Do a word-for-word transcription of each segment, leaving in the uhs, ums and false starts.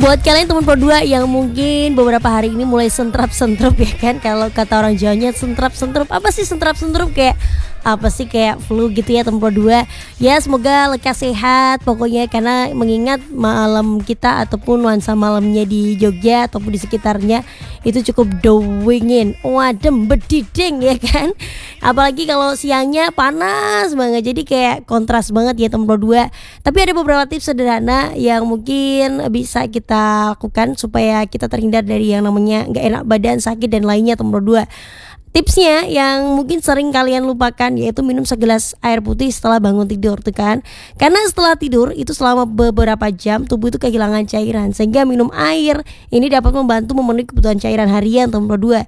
Buat kalian teman Pro dua yang mungkin beberapa hari ini mulai sentrap-sentrup ya kan, kalau kata orang Jawanya sentrap-sentrup, apa sih sentrap-sentrup, kayak apa sih, kayak flu gitu ya teman Pro dua. Ya semoga lekas sehat pokoknya, karena mengingat malam kita ataupun nuansa malamnya di Jogja ataupun di sekitarnya itu cukup dingin, wadem bediding ya kan. Apalagi kalau siangnya panas banget, jadi kayak kontras banget ya teman Pro dua. Tapi ada beberapa tips sederhana yang mungkin bisa kita lakukan supaya kita terhindar dari yang namanya nggak enak badan, sakit dan lainnya teman Pro dua. Tipsnya yang mungkin sering kalian lupakan yaitu minum segelas air putih setelah bangun tidur tuh kan. Karena setelah tidur itu selama beberapa jam tubuh itu kehilangan cairan, sehingga minum air ini dapat membantu memenuhi kebutuhan cairan harian teman Pro dua.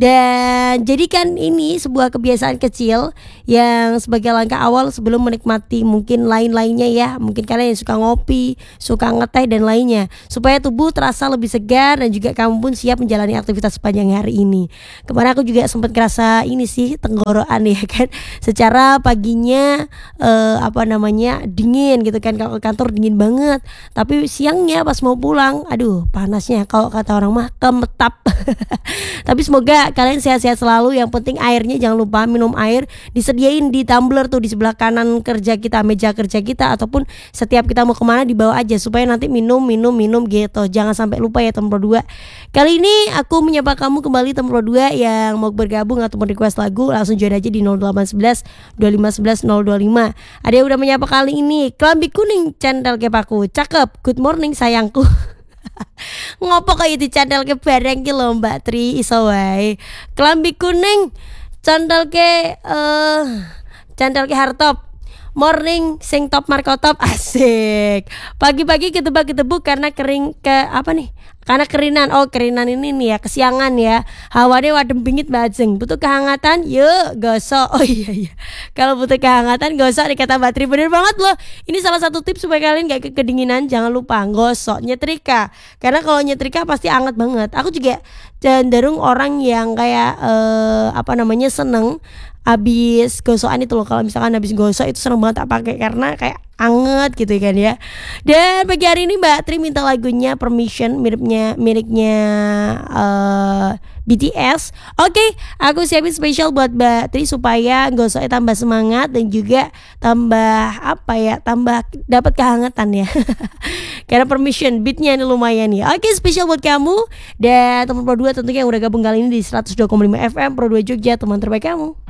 Dan jadikan ini sebuah kebiasaan kecil yang sebagai langkah awal sebelum menikmati mungkin lain-lainnya ya. Mungkin kalian yang suka ngopi, suka ngeteh dan lainnya, supaya tubuh terasa lebih segar dan juga kamu pun siap menjalani aktivitas sepanjang hari ini. Kemarin aku juga sempat kerasa ini sih, tenggorokan ya kan, secara paginya eh, apa namanya dingin gitu kan, kalau ke kantor dingin banget, tapi siangnya pas mau pulang aduh panasnya, kalau kata orang mah kemetap. Tapi semoga kalian sehat-sehat selalu, yang penting airnya jangan lupa minum air, disediain di tumbler tuh di sebelah kanan kerja kita, meja kerja kita, ataupun setiap kita mau kemana dibawa aja supaya nanti minum minum minum gitu, jangan sampai lupa ya teman Pro dua. Kali ini aku menyapa kamu kembali teman Pro dua yang mau bergabung gabung atau request lagu, langsung join aja di nol delapan satu satu dua lima satu satu nol dua lima. Ada yang udah menyapa kali ini, kelambi kuning candel kepaku, cakep, good morning sayangku. Ngopo kayak di candel ke bareng ki lho Mbak Tri, iso wae. Kelambi kuning candel ke uh, candel ke hardtop, morning sing top markotop, asik. Pagi-pagi ketebak-ketebuk karena kering ke apa nih? Karena kerinan. Oh, kerinan ini nih ya, kesiangan ya. Hawanya wadem bingit bajeng. Butuh kehangatan? Yuk, gosok. Oh iya iya. Kalau butuh kehangatan gosok nih kata Mbak Tri. Bener banget loh. Ini salah satu tips supaya kalian gak ke kedinginan. Jangan lupa gosok, nyetrika. Karena kalau nyetrika pasti anget banget. Aku juga cenderung orang yang kayak uh, apa namanya seneng habis gosokan itu loh. Kalau misalkan habis gosok itu seneng banget tak pakai karena kayak anget gitu kan ya. Dan pagi hari ini Mbak Tri minta lagunya Permission, miripnya miliknya uh, B T S. Oke, okay, aku siapin spesial buat Mbak Tri supaya gosoknya tambah semangat dan juga tambah apa ya, tambah dapat kehangatan ya. Karena Permission beatnya ini lumayan ya. Oke, okay, spesial buat kamu dan teman Pro dua tentunya yang udah gabung kali ini di seratus dua koma lima F M Pro dua Jogja, teman terbaik kamu.